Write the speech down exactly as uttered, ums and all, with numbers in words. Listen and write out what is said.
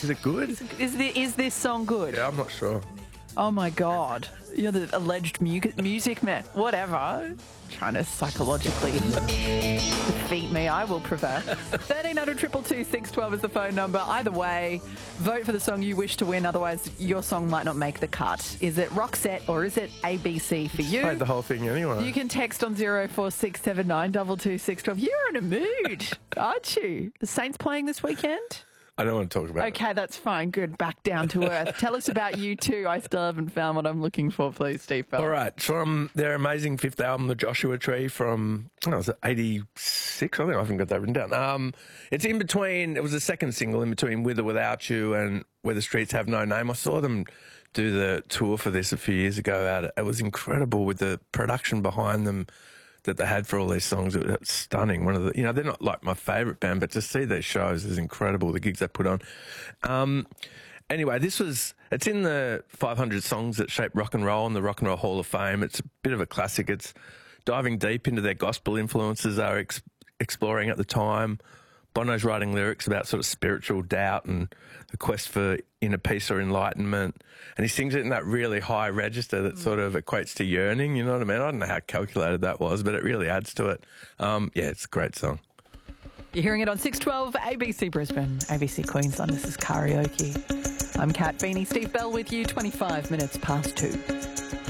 Is it good? Is, is, the, is this song good? Yeah, I'm not sure. Oh, my God. You're the alleged mu- music man. Whatever. Trying to psychologically defeat me. I will prevail. thirteen hundred, two two two, six one two is the phone number. Either way, vote for the song you wish to win. Otherwise, your song might not make the cut. Is it Roxette or is it A B C for you? Played the whole thing anyway. You can text on zero four six seven nine two two six one two. You're in a mood, aren't you? The Saints playing this weekend? I don't want to talk about it. Okay, that's fine. Good. Back down to earth. Tell us about you too. I still haven't found what I'm looking for, please, Steve Bell. All right. From their amazing fifth album, The Joshua Tree, from, I don't know, was it eighty-six? I think I haven't got that written down. Um, it's in between, it was the second single in between With or Without You and Where the Streets Have No Name. I saw them do the tour for this a few years ago. Out. It was incredible with the production behind them that they had for all these songs. It was stunning. One of the, you know, they're not like my favourite band, but to see these shows is incredible, the gigs they put on. Um, anyway, this was, it's in the five hundred songs that shaped rock and roll in the Rock and Roll Hall of Fame. It's a bit of a classic. It's diving deep into their gospel influences they were ex- exploring at the time. Bono's writing lyrics about sort of spiritual doubt and the quest for inner peace or enlightenment. And he sings it in that really high register that sort of equates to yearning, you know what I mean? I don't know how calculated that was, but it really adds to it. Um, yeah, it's a great song. You're hearing it on six twelve A B C Brisbane, A B C Queensland. This is Karaoke. I'm Kat Feeney. Steve Bell with you, twenty-five minutes past two.